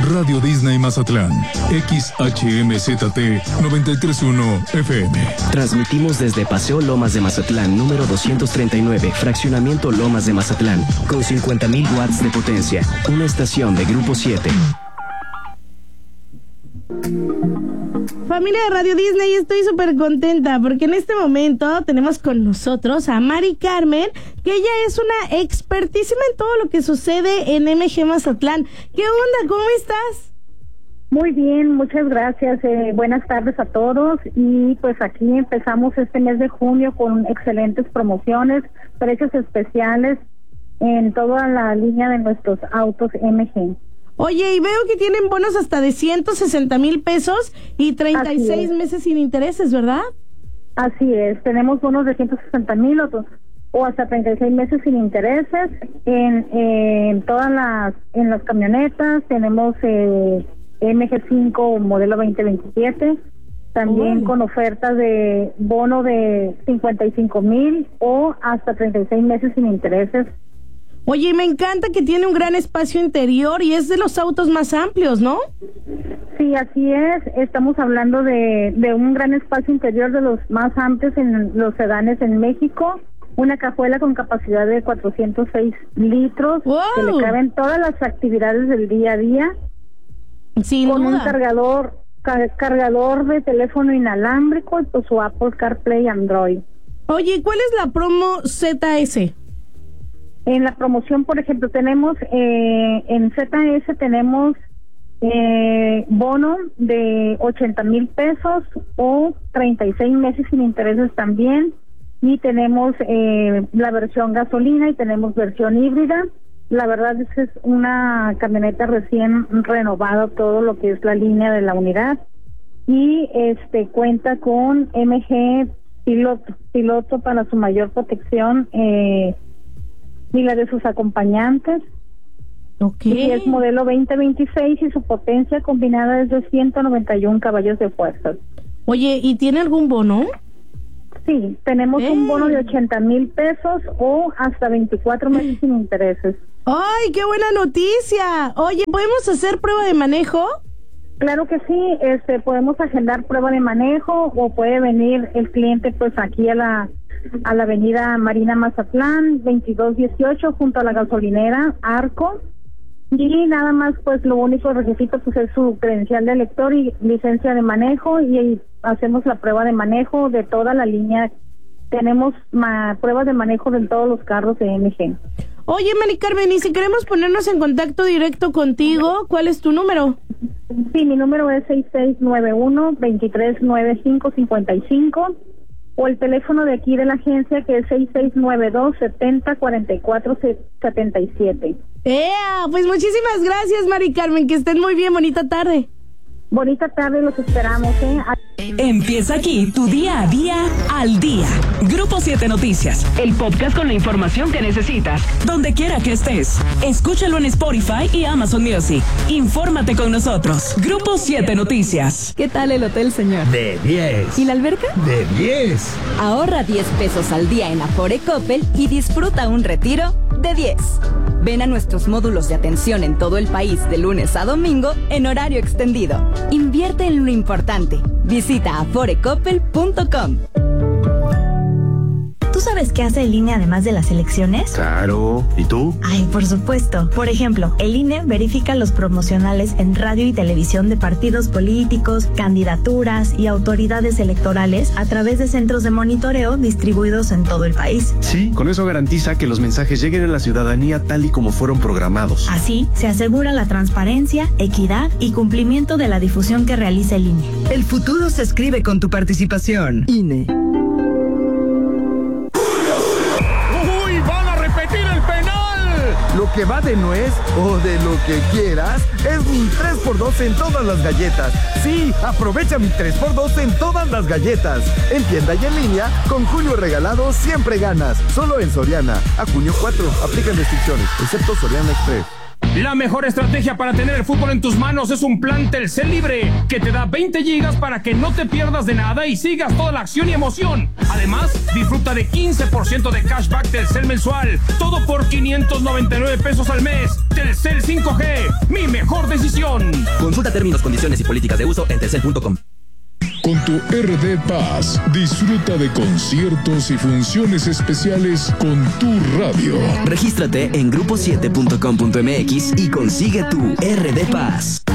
Radio Disney Mazatlán, XHMZT 931 FM. Transmitimos desde Paseo Lomas de Mazatlán, número 239, Fraccionamiento Lomas de Mazatlán, con 50,000 watts de potencia. Una estación de Grupo 7. Familia de Radio Disney, estoy súper contenta porque en este momento tenemos con nosotros a Mari Carmen, que ella es una expertísima en todo lo que sucede en MG Mazatlán. ¿Qué onda? ¿Cómo estás? Muy bien, muchas gracias. Buenas tardes a todos. Y pues aquí empezamos este mes de junio con excelentes promociones, precios especiales en toda la línea de nuestros autos MG. Oye, y veo que tienen bonos hasta de 160,000 pesos y 36 meses sin intereses, ¿verdad? Así es, tenemos bonos de 160,000 o hasta 36 meses sin intereses en todas las camionetas. Tenemos MG5 modelo 2027, también con ofertas de bono de 55,000 o hasta 36 meses sin intereses. Oye, me encanta que tiene un gran espacio interior y es de los autos más amplios, ¿no? Sí, así es. Estamos hablando de un gran espacio interior, de los más amplios en los sedanes en México. Una cajuela con capacidad de 406 litros, ¡wow!, que le caben todas las actividades del día a día. Sin con duda. Un cargador de teléfono inalámbrico y pues su Apple CarPlay Android. Oye, ¿cuál es la promo ZS? En la promoción, por ejemplo, tenemos en ZS tenemos bono de 80,000 pesos o 36 meses sin intereses también, y tenemos la versión gasolina y tenemos versión híbrida. La verdad es que es una camioneta recién renovada, todo lo que es la línea de la unidad, y cuenta con MG piloto para su mayor protección y la de sus acompañantes. Okay. Y es modelo 2026 y su potencia combinada es de 191 caballos de fuerza. Oye, ¿y tiene algún bono? Sí, tenemos un bono de 80,000 pesos o hasta 24 meses sin intereses. ¡Ay, qué buena noticia! Oye, ¿podemos hacer prueba de manejo? Claro que sí, podemos agendar prueba de manejo o puede venir el cliente pues aquí a la avenida Marina Mazatlán, 2218, junto a la gasolinera Arco, y nada más pues lo único requisito pues es su credencial de lector y licencia de manejo, y hacemos la prueba de manejo de toda la línea. Tenemos pruebas de manejo de todos los carros de MG. Oye, Mari Carmen, y si queremos ponernos en contacto directo contigo, ¿cuál es tu número? Sí, mi número es 6691-239555, o el teléfono de aquí de la agencia, que es 6692-704477. Pues muchísimas gracias, Mari Carmen, que estén muy bien, bonita tarde. Bonita tarde, los esperamos, Empieza aquí tu día a día al día. Grupo 7 Noticias, el podcast con la información que necesitas, donde quiera que estés. Escúchalo en Spotify y Amazon Music. Infórmate con nosotros. Grupo 7 Noticias. ¿Qué tal el hotel, señor? De 10. ¿Y la alberca? De 10. Ahorra 10 pesos al día en Afore Coppel y disfruta un retiro de 10. Ven a nuestros módulos de atención en todo el país de lunes a domingo en horario extendido. Invierte en lo importante. Visita aforecoppel.com. ¿Tú sabes qué hace el INE además de las elecciones? Claro. ¿Y tú? Ay, por supuesto. Por ejemplo, el INE verifica los promocionales en radio y televisión de partidos políticos, candidaturas y autoridades electorales a través de centros de monitoreo distribuidos en todo el país. Sí, con eso garantiza que los mensajes lleguen a la ciudadanía tal y como fueron programados. Así, se asegura la transparencia, equidad y cumplimiento de la difusión que realiza el INE. El futuro se escribe con tu participación. INE. Lo que va de nuez o de lo que quieras es mi 3x2 en todas las galletas. Sí, aprovecha mi 3x2 en todas las galletas. En tienda y en línea, con junio regalado siempre ganas. Solo en Soriana. A junio 4, aplican restricciones, excepto Soriana Express. La mejor estrategia para tener el fútbol en tus manos es un plan Telcel Libre, que te da 20 gigas para que no te pierdas de nada y sigas toda la acción y emoción. Además, disfruta de 15% de cashback Telcel mensual, todo por 599 pesos al mes. Telcel 5G, mi mejor decisión. Consulta términos, condiciones y políticas de uso en telcel.com. Con tu RD Paz, disfruta de conciertos y funciones especiales con tu radio. Regístrate en grupo7.com.mx y consigue tu RD Paz.